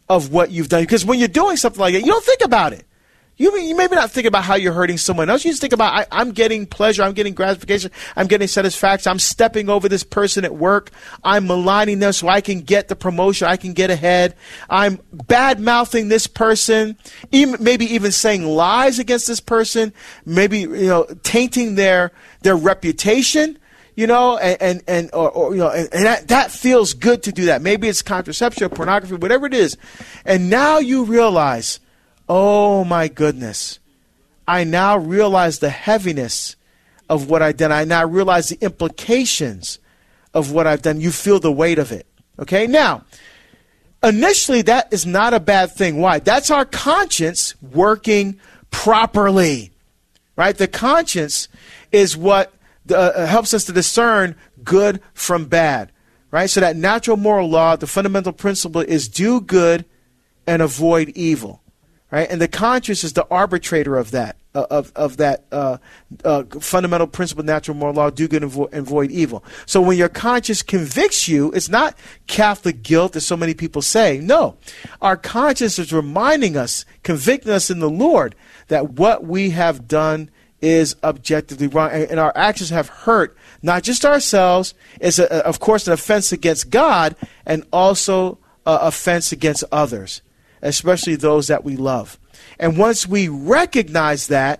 of what you've done. Because when you're doing something like that, you don't think about it. You maybe not think about how you're hurting someone else. You just think about, I'm getting pleasure, I'm getting gratification, I'm getting satisfaction, I'm stepping over this person at work, I'm maligning them so I can get the promotion, I can get ahead, I'm bad-mouthing this person, maybe even saying lies against this person, maybe tainting their reputation. And that feels good to do that. Maybe it's contraception or pornography, whatever it is. And now you realize, oh my goodness, I now realize the heaviness of what I've done. I now realize the implications of what I've done. You feel the weight of it. Okay? Now, initially that is not a bad thing. Why? That's our conscience working properly. Right? The conscience is what helps us to discern good from bad. Right? So that natural moral law, the fundamental principle is do good and avoid evil. Right, and the conscience is the arbitrator of that, fundamental principle, natural moral law: do good and avoid evil. So when your conscience convicts you, it's not Catholic guilt, as so many people say. No, our conscience is reminding us, convicting us in the Lord, that what we have done is objectively wrong, and our actions have hurt not just ourselves. It's of course an offense against God, and also offense against others, especially those that we love. And once we recognize that,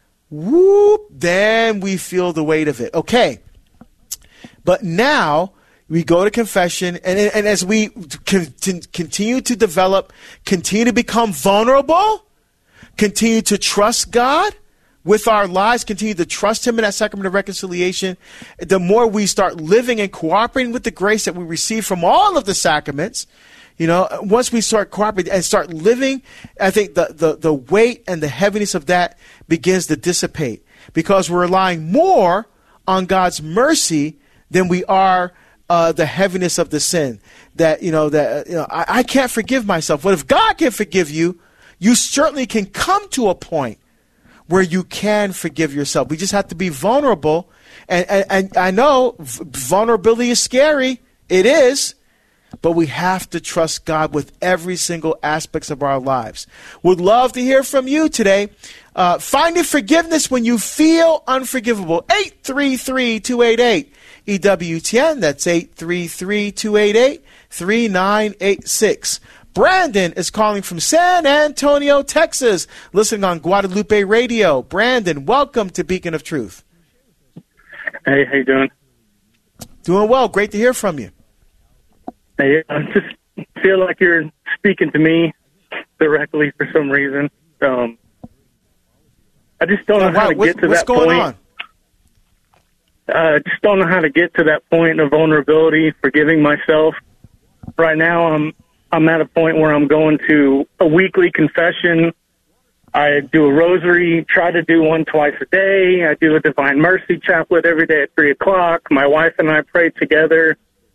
then we feel the weight of it. Okay. But now we go to confession, and as we continue to develop, continue to become vulnerable, continue to trust God with our lives, continue to trust Him in that sacrament of reconciliation, the more we start living and cooperating with the grace that we receive from all of the sacraments. Once we start cooperating and start living, I think the weight and the heaviness of that begins to dissipate, because we're relying more on God's mercy than we are the heaviness of the sin. I can't forgive myself. Well, if God can forgive you, you certainly can come to a point where you can forgive yourself. We just have to be vulnerable. And I know vulnerability is scary. It is. But we have to trust God with every single aspect of our lives. Would love to hear from you today. Finding forgiveness when you feel unforgivable. 833-288-EWTN. That's 833-288-3986. Brandon is calling from San Antonio, Texas, listening on Guadalupe Radio. Brandon, welcome to Beacon of Truth. Hey, how you doing? Doing well. Great to hear from you. Hey, I just feel like you're speaking to me directly for some reason. I just don't know how to get to that point. What's going on? Just don't know how to get to that point of vulnerability, forgiving myself. Right now, I'm at a point where I'm going to a weekly confession. I do a rosary, try to do one twice a day. I do a Divine Mercy chaplet every day at 3 o'clock. My wife and I pray together.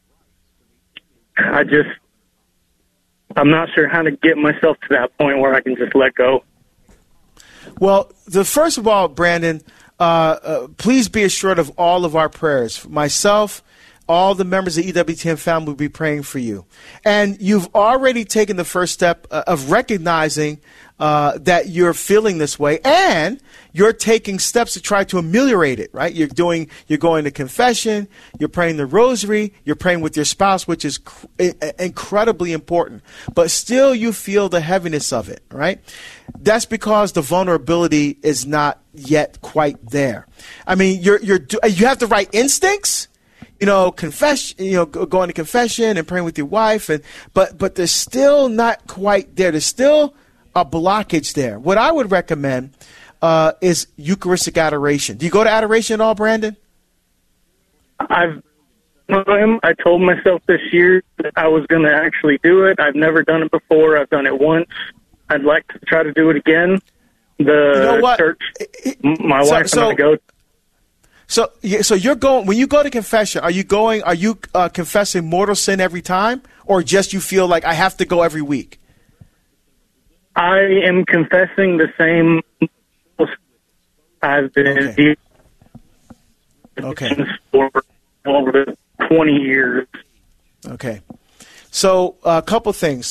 I'm not sure how to get myself to that point where I can just let go. Well, first of all, Brandon, please be assured of all of our prayers. Myself, all the members of the EWTN family will be praying for you. And you've already taken the first step of recognizing that you're feeling this way, and you're taking steps to try to ameliorate it, right? You're going to confession, you're praying the rosary, you're praying with your spouse, which is incredibly important. But still you feel the heaviness of it, right? That's because the vulnerability is not yet quite there. I mean, you have the right instincts, confession, going to confession and praying with your wife, but they're still not quite there. There's still a blockage there. What I would recommend is Eucharistic adoration. Do you go to adoration at all, Brandon? I told myself this year that I was going to actually do it. I've never done it before. I've done it once. I'd like to try to do it again. Church, my wife and I go. So you're going, when you go to confession, are you confessing mortal sin every time, or just you feel like I have to go every week? I am confessing the same. I've been for over 20 years. Okay. So a couple things.